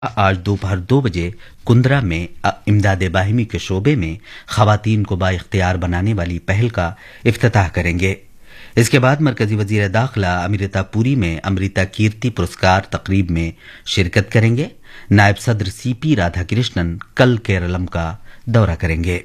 आज दोपहर 2 बजे कुंद्रा में इमदाद बाहिमी के शोबे में खवातीन को बाइख्तियार बनाने वाली पहल का इफ्तिताह करेंगे। इसके बाद मरकजी वजीर दाखिला अमृता पुरी में अमृता कीर्ति पुरस्कार तकरीब में शिरकत करेंगे। नायब सदर सीपी राधाकृष्णन कल केरलम का दौरा करेंगे।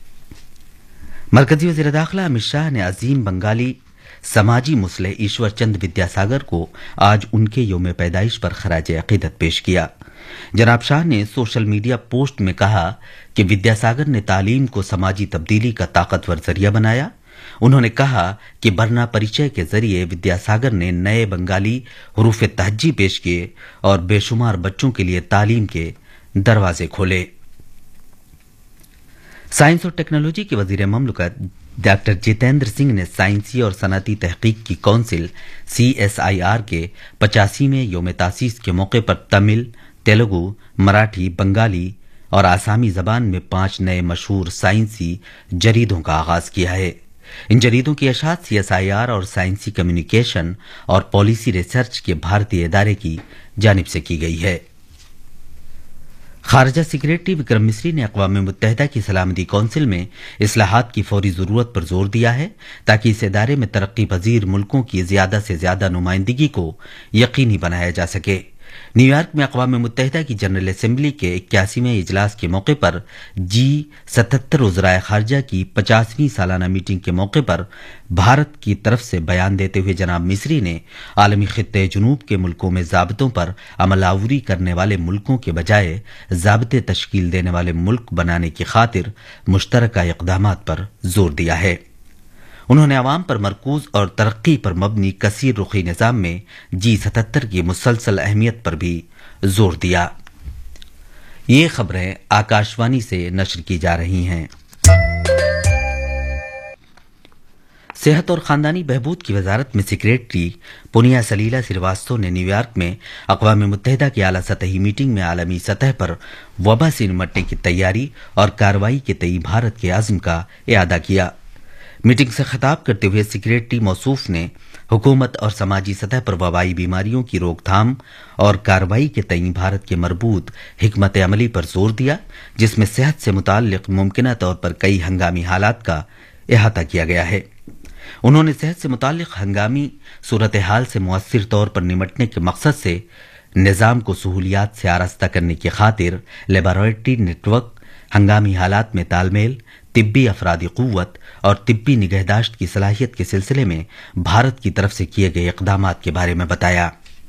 मरकजी वजीर दाखिला अमित शाह ने अजीम बंगाली समाजी मुसले ईश्वर चंद विद्यासागर को आज उनके यौम पैदाइश पर खराज अकीदत पेश किया। जनाब शाह ने सोशल मीडिया पोस्ट में कहा कि विद्यासागर ने तालीम को समाजी तब्दीली का ताकतवर जरिया बनाया। उन्होंने कहा कि बरना परिचय के जरिए विद्यासागर ने नए बंगाली हरूफ तहज्जी पेश किए और बेशुमार बच्चों के लिए तालीम के दरवाजे खोले। साइंस और टेक्नोलॉजी के वजीर ममलकत डॉक्टर जितेंद्र सिंह ने साइंसी और सनती तहकीक की काउंसिल CSIR के 85वें यौम तासीस के मौके पर तमिल, तेलुगु, मराठी, बंगाली और आसामी जबान में 5 नए मशहूर साइंसी जरीदों का आगाज किया है। इन जरीदों की अशात CSIR और साइंसी कम्युनिकेशन और पॉलिसी रिसर्च के भारतीय इदारे की जानिब से की गई है। खारजा सेक्रेटरी विक्रम मिस्री ने अक़वाम मुत्तहिदा की सलामती कौंसिल में इस्लाहात की फौरी जरूरत पर जोर दिया है ताकि इस इदारे में तरक्की पजीर मुल्कों की ज्यादा से ज्यादा नुमाइंदगी को यकीनी बनाया जा सके। न्यूयॉर्क में अक़वाम मुत्तहिदा की जनरल असेंबली के 81वें इजलास के मौके पर G77 वज़राए खारजा की 50वीं सालाना मीटिंग के मौके पर भारत की तरफ से बयान देते हुए जनाब मिस्री ने आलमी खित्ते जुनूब के मुल्कों में ज़ाब्तों पर अमलावरी करने वाले मुल्कों के बजाय ज़ाब्ते तश्कील देने वाले मुल्क बनाने की खातिर मुश्तरका इक़दामात पर जोर दिया है। उन्होंने अवाम पर मरकूज और तरक्की पर मबनी कसीर रुखी निज़ाम में G77 की मुसलसल अहमियत पर भी जोर दिया। ये खबरें आकाशवाणी से नशर की जा रही हैं। सेहत और खानदानी बहबूद की वजारत में सेक्रेटरी पुनिया सलीला श्रीवास्तव ने न्यूयॉर्क में अक़वाम मुत्तहिदा की आला सतही मीटिंग में आलमी सतह पर वबा से निमटने की तैयारी और कार्रवाई के तई भारत के आज़म का इआदा किया। मीटिंग से खिताब करते हुए सेक्रेटरी मौसूफ ने हुकूमत और समाजी सतह पर वबाई बीमारियों की रोकथाम और कार्रवाई के तई भारत के मरबूत हिकमत अमली पर जोर दिया, जिसमें सेहत से मुताल्लिक मुमकिना तौर पर कई हंगामी हालात का अहाता किया गया है। उन्होंने सेहत से मुताल्लिक हंगामी सूरत हाल से मुअस्सिर तौर पर निमटने के मकसद से निज़ाम को सहूलियात से आरास्ता करने की खातिर लेबोरेटरी नेटवर्क, हंगामी हालात में तालमेल, तिब्बी अफरादी क़ुव्वत और तिब्बी निगहदाश्त की सलाहियत के सिलसिले में भारत की तरफ से किए गए इक़दामात के बारे में बताया।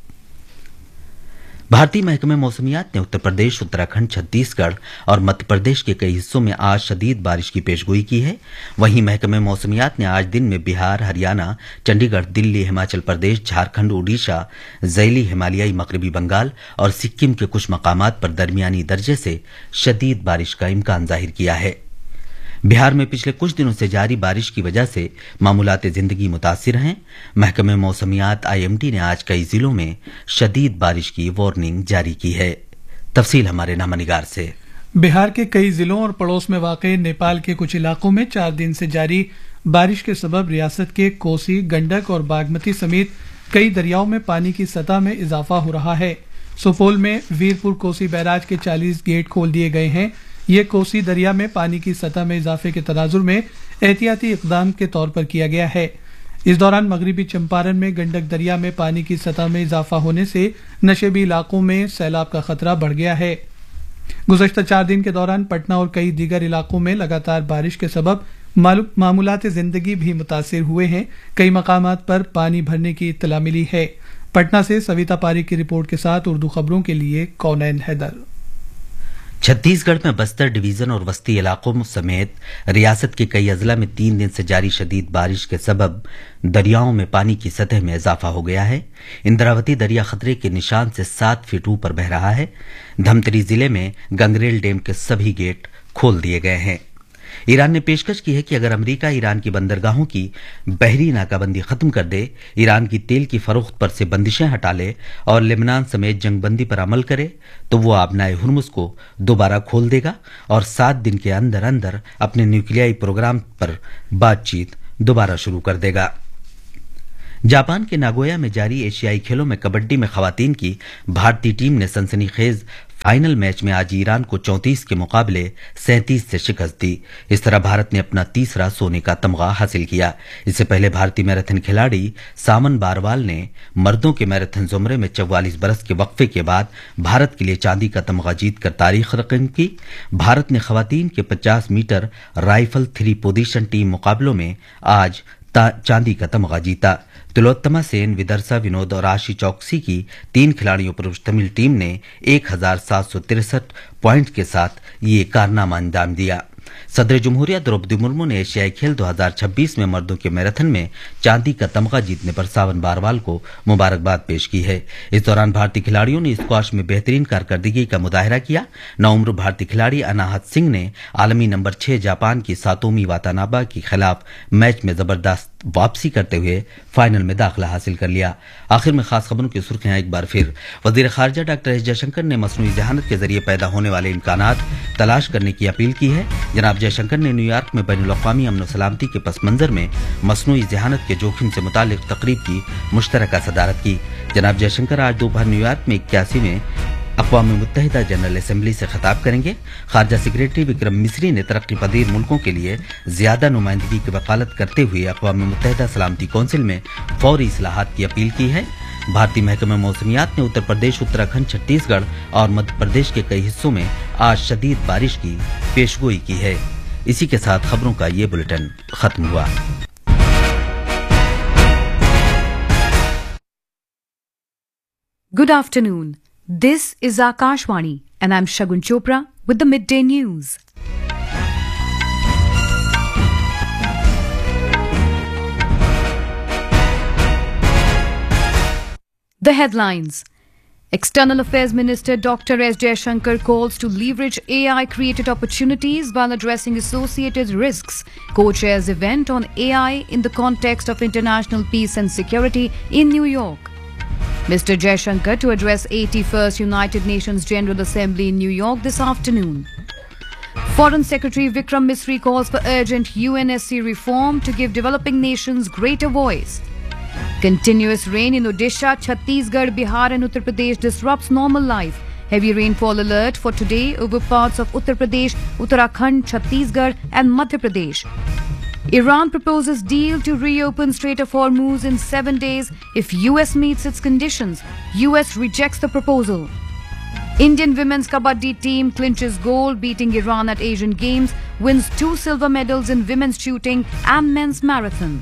भारतीय महकमे मौसमियात ने उत्तर प्रदेश, उत्तराखंड, छत्तीसगढ़ और मध्य प्रदेश के कई हिस्सों में आज शदीद बारिश की पेशगोई की है। वहीं महकमे मौसमियात ने आज दिन में बिहार, हरियाणा, चंडीगढ़, दिल्ली, हिमाचल प्रदेश, झारखंड, ओडिशा, ज़ैली हिमालयाई मगरबी बंगाल और सिक्किम के कुछ मकामात पर दरमियानी दर्जे से शदीद बारिश का इम्कान जाहिर किया है। बिहार में पिछले कुछ दिनों से जारी बारिश की वजह से मामूलात जिंदगी मुतासिर हैं। महकमे मौसमियात IMD ने आज कई जिलों में शदीद बारिश की वार्निंग जारी की है। तफसील हमारे नामनिगार से। बिहार के कई जिलों और पड़ोस में वाक़े नेपाल के कुछ इलाकों में 4 दिन से जारी बारिश के सबब रियासत के कोसी, गंडक और बागमती समेत कई दरियाओं में पानी की सतह में इजाफा हो रहा है। सुपौल में वीरपुर कोसी बैराज के 40 गेट खोल दिए गए हैं। ये कोसी दरिया में पानी की सतह में इजाफे के तनाजुर में एहतियाती इक़दाम के तौर पर किया गया है। इस दौरान मगरबी चंपारण में गंडक दरिया में पानी की सतह में इजाफा होने से नशेबी इलाकों में सैलाब का खतरा बढ़ गया है। गुज़श्ता 4 दिन के दौरान पटना और कई दीगर इलाकों में लगातार बारिश के सबब मामूलात जिंदगी भी मुतासिर हुए हैं। कई मकामात पर पानी भरने की इत्तला मिली है। पटना से सविता पारी की रिपोर्ट के साथ उर्दू खबरों के लिए कौनैन हैदर। छत्तीसगढ़ में बस्तर डिवीजन और वस्ती इलाकों समेत रियासत के कई अजला में 3 दिन से जारी शदीद बारिश के सबब दरियाओं में पानी की सतह में इजाफा हो गया है। इंद्रावती दरिया खतरे के निशान से 7 फीट ऊपर बह रहा है। धमतरी जिले में गंगरेल डैम के सभी गेट खोल दिए गए हैं। ईरान ने पेशकश की है कि अगर अमेरिका ईरान की बंदरगाहों की बहरी नाकाबंदी खत्म कर दे, ईरान की तेल की फरोख्त पर से बंदिशें हटा ले और लेबनान समेत जंगबंदी पर अमल करे तो वो आबनाए हुर्मुज़ को दोबारा खोल देगा और 7 दिन के अंदर अंदर अपने न्यूक्लियाई प्रोग्राम पर बातचीत दोबारा शुरू कर देगा। जापान के नागोया में जारी एशियाई खेलों में कबड्डी में खवातीन की भारतीय टीम ने सनसनीखेज फाइनल मैच में आज ईरान को 34 के मुकाबले 37 से शिकस्त दी। इस तरह भारत ने अपना तीसरा सोने का तमगा हासिल किया। इससे पहले भारतीय मैराथन खिलाड़ी सामन बारवाल ने मर्दों के मैराथन जुमरे में 44 बरस के वक्फे के बाद भारत के लिए चांदी का तमगा जीतकर तारीख रकम की। भारत ने खवातीन के 50 मीटर राइफल 3 पोजीशन टीम मुकाबलों में आज चांदी का तमगा जीता। तिलोत्तमा सेन, विदर्शा विनोद और आशी चौकसी की 3 खिलाड़ियों पर तमिल टीम ने 1763 पॉइंट के साथ ये कारनामा अंजाम दिया। सदर जमहूरिया द्रौपदी मुर्मू ने एशियाई खेल 2026 में मर्दों के मैराथन में चांदी का तमगा जीतने पर सावन बारवाल को मुबारकबाद पेश की है। इस दौरान भारतीय खिलाड़ियों ने स्क्वाश में बेहतरीन कारकर्दगी का मुजाहरा किया। नौउम्र भारतीय खिलाड़ी अनाहत सिंह ने आलमी नंबर 6 जापान की सातोमी वातानाबा के खिलाफ मैच में जबरदस्त वापसी करते हुए फाइनल में दाखिला हासिल कर लिया। आखिर में खास खबरों की सुर्खियां एक बार फिर। वजीर खारजा डॉक्टर एस जयशंकर ने मसनूई जहानत के जरिए पैदा होने वाले इम्कानात तलाश करने की अपील की है। जनाब जयशंकर ने न्यूयॉर्क में बैनुल अक़वामी अमन सलामती के पस मंजर में मसनूई जहानत के जोखिम से मुतालिक तकरीब की मुश्तरका सदारत की। जनाब जयशंकर आज दोपहर न्यूयॉर्क में 81वें अक़वाम मुत्तहिदा जनरल असेंबली से खिताब करेंगे। खारजा सेक्रेटरी विक्रम मिस्री ने तरक्की पजीर मुल्कों के लिए ज्यादा नुमाइंदगी की वकालत करते हुए अक़वाम मुत्तहिदा सलामती कौंसिल में फौरी इस्लाहात की अपील की है। भारतीय महकमा मौसमियात ने उत्तर प्रदेश, उत्तराखंड, छत्तीसगढ़ और मध्य प्रदेश के कई हिस्सों में आज शदीद बारिश की पेशगोई की है। इसी के साथ खबरों का ये बुलेटिन खत्म हुआ। Good afternoon. This is Akashwani and I'm Shagun Chopra with the midday news. The headlines. External Affairs Minister Dr. S. Jaishankar calls to leverage AI-created opportunities while addressing associated risks. Co-chairs event on AI in the context of international peace and security in New York. Mr. Jaishankar to address 81st United Nations General Assembly in New York this afternoon. Foreign Secretary Vikram Misri calls for urgent UNSC reform to give developing nations greater voice. Continuous rain in Odisha, Chhattisgarh, Bihar and Uttar Pradesh disrupts normal life. Heavy rainfall alert for today over parts of Uttar Pradesh, Uttarakhand, Chhattisgarh and Madhya Pradesh. Iran proposes deal to reopen Strait of Hormuz in 7 days if US meets its conditions. US rejects the proposal. Indian women's kabaddi team clinches gold, beating Iran at Asian Games, wins 2 silver medals in women's shooting and men's marathon.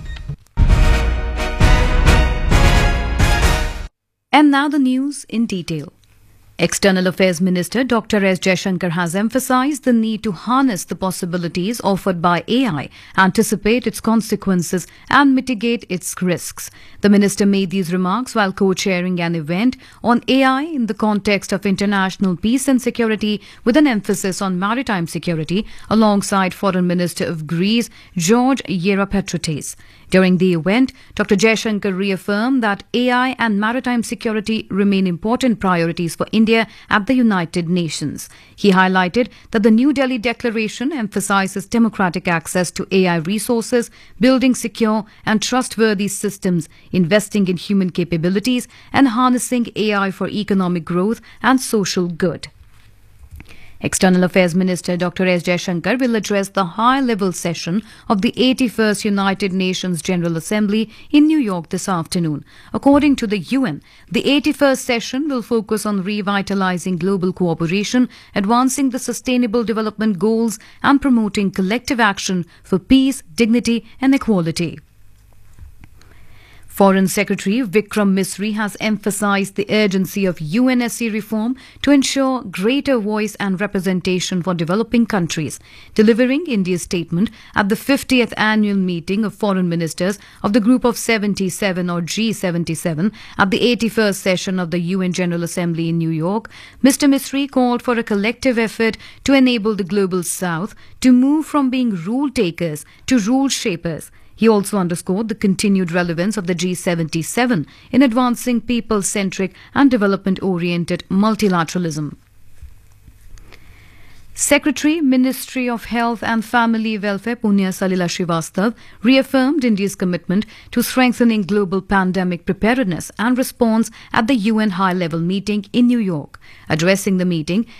And now the news in detail. External Affairs Minister Dr. S. Jaishankar has emphasized the need to harness the possibilities offered by AI, anticipate its consequences and mitigate its risks. The minister made these remarks while co-chairing an event on AI in the context of international peace and security with an emphasis on maritime security alongside Foreign Minister of Greece George Yeropetrates. During the event, Dr. Jaishankar reaffirmed that AI and maritime security remain important priorities for India at the United Nations. He highlighted that the New Delhi Declaration emphasizes democratic access to AI resources, building secure and trustworthy systems, investing in human capabilities, and harnessing AI for economic growth and social good. External Affairs Minister Dr. S. Jaishankar will address the high-level session of the 81st United Nations General Assembly in New York this afternoon. According to the UN, the 81st session will focus on revitalizing global cooperation, advancing the Sustainable Development Goals, and promoting collective action for peace, dignity, and equality. Foreign Secretary Vikram Misri has emphasized the urgency of UNSC reform to ensure greater voice and representation for developing countries. Delivering India's statement at the 50th annual meeting of foreign ministers of the Group of 77 or G77 at the 81st session of the UN General Assembly in New York, Mr. Misri called for a collective effort to enable the Global South to move from being rule takers to rule shapers. He also underscored the continued relevance of the G77 in advancing people-centric and development-oriented multilateralism. Secretary, Ministry of Health and Family Welfare Punya Salila Srivastav reaffirmed India's commitment to strengthening global pandemic preparedness and response at the UN high-level meeting in New York. Addressing the meeting,